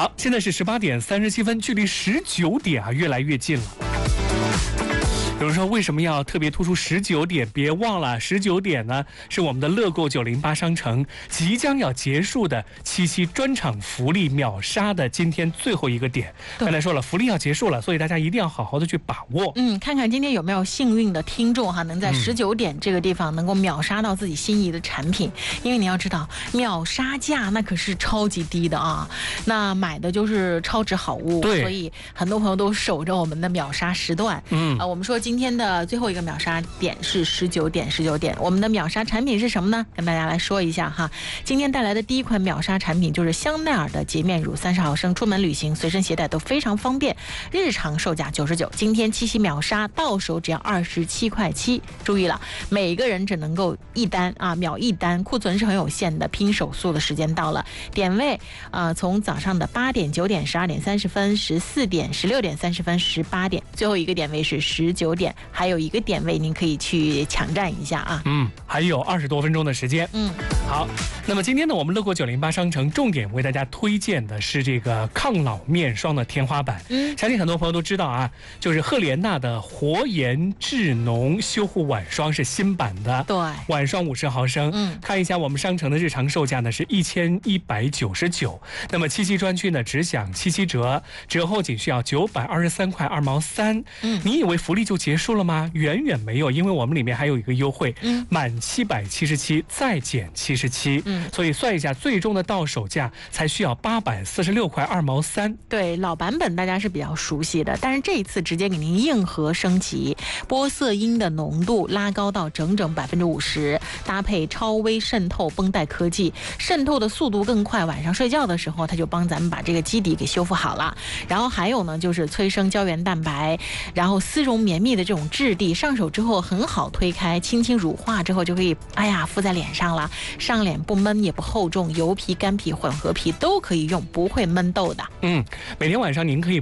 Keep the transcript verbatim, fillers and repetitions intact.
好，现在是十八点三十七分，距离十九点啊越来越近了。有人说为什么要特别突出十九点？别忘了十九点呢是我们的乐购九零八商城即将要结束的七夕专场福利秒杀的今天最后一个点。刚才说了，福利要结束了，所以大家一定要好好的去把握。 嗯，看看今天有没有幸运的听众哈，能在十九点这个地方能够秒杀到自己心仪的产品。因为你要知道，秒杀价那可是超级低的啊，那买的就是超值好物， 对， 所以很多朋友都守着我们的秒杀时段。嗯，啊，我们说今天的最后一个秒杀点是十九点，十九点，我们的秒杀产品是什么呢？跟大家来说一下哈。今天带来的第一款秒杀产品就是香奈儿的洁面乳，三十毫升，出门旅行随身携带都非常方便，日常售价九十九，今天七夕秒杀到手只要二十七块七。注意了，每个人只能够一单啊，秒一单，库存是很有限的，拼手速的时间到了。点位呃，从早上的八点、九点、十二点三十分、十四点、十六点三十分、十八点，最后一个点位是十九点，还有一个点位您可以去抢占一下啊。 嗯，还有二十多分钟的时间。 嗯， 好，那么今天呢，我们乐购九零八商城重点为大家推荐的是这个抗老面霜的天花板。嗯，相信很多朋友都知道啊，就是赫莲娜的活颜智浓修护晚霜是新版的， 对， 晚霜五十毫升。嗯，看一下我们商城的日常售价呢是一千一百九十九，那么七夕专区呢只享七七折，折后仅需要九百二十三块二毛三。嗯，你以为福利就结束了吗？远远没有，因为我们里面还有一个优惠，嗯，满七百七十七再减七十七，嗯，所以算一下，最终的到手价才需要八百四十六块二毛三。 对，老版本大家是比较熟悉的，但是这一次直接给您硬核升级，玻色因的浓度拉高到整整百分之五十，搭配超微渗透绷带科技，渗透的速度更快，晚上睡觉的时候它就帮咱们把这个基底给修复好了。然后还有呢，就是催生胶原蛋白，然后丝绒绵密的这种质地，上手之后很好推开，轻轻乳化之后就可以，哎呀，敷在脸上了，上脸不闷也不厚重，油皮、干皮、混合皮都可以用，不会闷痘的。 嗯，每天晚上您可以